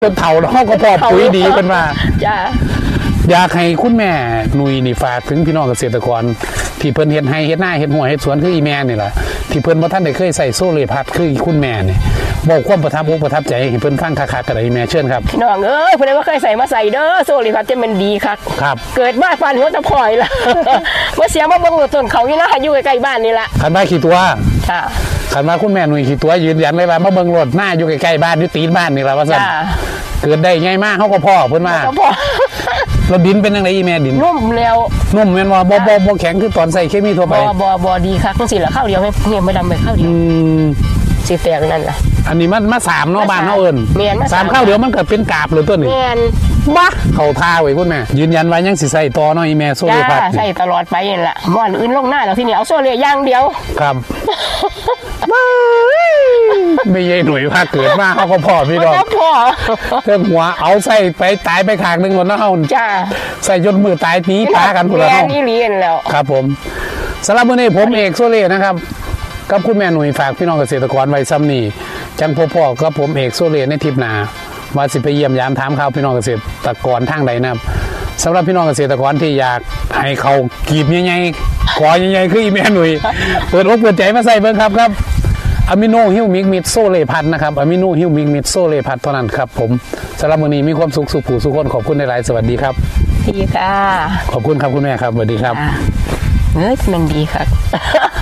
เป็นเถาแล้วก็พอปุ๋ยดีเป็นมาจ้าอยากให้คุณแม่หนุ่ยนี่ฝากถึงพี่น้องเกษตรกรที่เพิ่นเฮ็ดให้เฮ็ดหน้าเฮ็ดหัวเฮ็ดสวนคืออีแม่นี่แหละที่เพิ่นบ่ทันได้เคยใส่โซเลพัดคือคุณแม่นี่บอกความประทับอกใจให้เพิ่นฟังคักๆกันได้แม่เชิญครับพี่น้องเพิ่นว่าเคยใส่มาใส่เด้อโซลิพัดจะมันดีคักครับเกิดบ้านปานหัวตะพอยล่ะว่าเสียมาเบิ่งต้นเขานี่นะอยู่ใกล้ๆบ้านนี่ล่ะคันว่าขี้ตัวค่ะคันว่าคุณแม่หนุ่ยขี้ตัวยืนยันเลยว่ามาเบิ่งรถหน้าอยู่ใกล้ๆบ้านอยู่ตีนบ้านนี่ล่ะว่าซั่นเกิดได้ง่ายมากเฮาก็พ่อเพิ่นว่าแล้วดินเป็นจังได๋อีแม่ดินนุ่มแล้วนุ่มแม่นว่าบ่แข็งคือตอนใส่เคมีทั่วไปบ่ดีคักจังซี่ล่ะข้าวเดียวไม่ดำไปข้าวเดียวสิแตกนั่นล่ะอันนี้มา3เนาะบ้านเฮาเอิ้น3ข้าวเดียวมันก็เป็นกาบเลยตัวนี้แม่นบ้าเข้าท่าไว้คุณแม่ยืนยันว่ายังสิใส่ต่อเนาะอีแม่โซเลพัดใส่ตลอดไปนั่นล่ะบ่อนอื่นลงหน้าแล้วทีนี้เอาโซเลอย่างเดียวครับไม่ใช่หน่วยว่าเกิดมาเฮาก็พอพี่น้องเพิ่นหัวเอาใส่ไปตายไปข้างนึงหมดเนาะเฮาจ้าใส่จนมือตายหนีปลากันพุ่นแล้วเฮานี่เรียนแล้วครับผมสำหรับมื้อนี้ผมเอกโซเลนะครับกับคุณแม่หนุ่ยฝากพี่น้องเกษตรกรไว้ซ้ำนี่จังพ่อกับผมเอกโซเลในทริปหน้าว่าสิไปเยี่ยมยามถามข่าวพี่น้องเกษตรกรทางใดนะครับสำหรับพี่น้องเกษตรกรที่อยากให้เขากีบใหญ่ๆขอใหญ่ๆคืออีแม่หนุ่ยเปิดอกเปิดใจมาใส่เบิ่งครับอะมิโนฮิวมิกมิดโซเลพัดนะครับอะมิโนฮิวมิกมิดโซเลพัดเท่านั้นครับผมสำหรับมื้อนี้มีความสุขสุขผู้สุขคนขอบคุณในหลายสวัสดีครับดีค่ะขอบคุณครับคุณแม่ครับสวัสดีครับมันดีครับ